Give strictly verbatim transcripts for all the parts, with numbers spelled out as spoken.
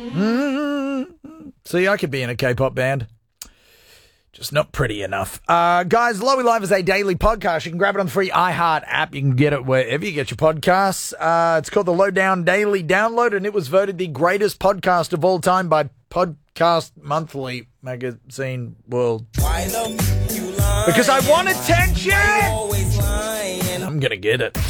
Mm-hmm. See, I could be in a K-pop band. Just not pretty enough. Uh, guys, Lowy Live is a daily podcast. You can grab it on the free iHeart app. You can get it wherever you get your podcasts. Uh, it's called the Lowdown Daily Download, and it was voted the greatest podcast of all time by Podcast Monthly Magazine World. Because I want attention! I'm going to get it.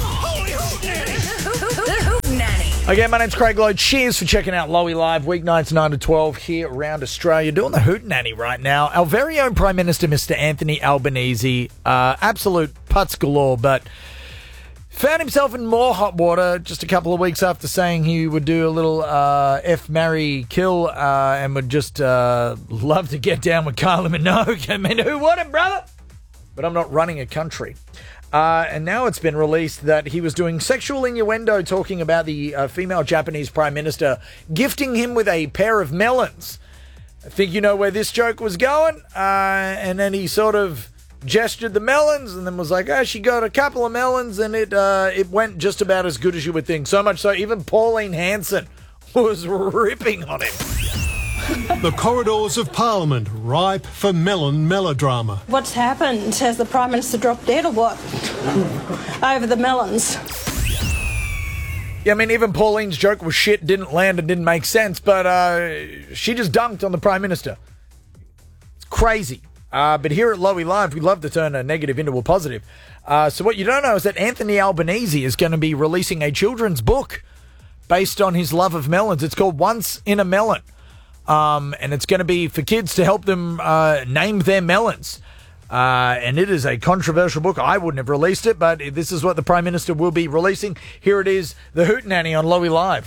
Okay, my name's Craig Lowe. Cheers for checking out Lowy Live, weeknights nine to twelve here around Australia. Doing the hootenanny right now. Our very own Prime Minister, Mister Anthony Albanese, uh, absolute putz galore, but found himself in more hot water just a couple of weeks after saying he would do a little uh, F, marry, kill, uh, and would just uh, love to get down with Kylie Minogue. I mean, who wouldn't, brother? But I'm not running a country. Uh, and now it's been released that he was doing sexual innuendo talking about the uh, female Japanese Prime Minister gifting him with a pair of melons. I think you know where this joke was going. Uh, and then he sort of gestured the melons and then was like, oh, she got a couple of melons and it uh, it went just about as good as you would think. So much so even Pauline Hanson was ripping on him. The corridors of Parliament ripe for melon melodrama. What's happened? Has the Prime Minister dropped dead or what? Over the melons. Yeah, I mean, even Pauline's joke was shit, didn't land and didn't make sense, but uh, she just dunked on the Prime Minister. It's crazy. Uh, but here at Lowy Live, we love to turn a negative into a positive. Uh, so what you don't know is that Anthony Albanese is going to be releasing a children's book based on his love of melons. It's called Once in a Melon. Um, and it's going to be for kids to help them uh, name their melons. Uh, and it is a controversial book. I wouldn't have released it, but this is what the Prime Minister will be releasing. Here it is, The Hootenanny on Lowy Live.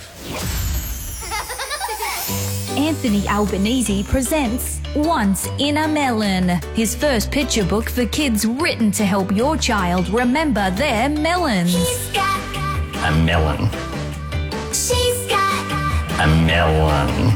Anthony Albanese presents Once in a Melon, his first picture book for kids written to help your child remember their melons. He's got a melon. She's got A melon.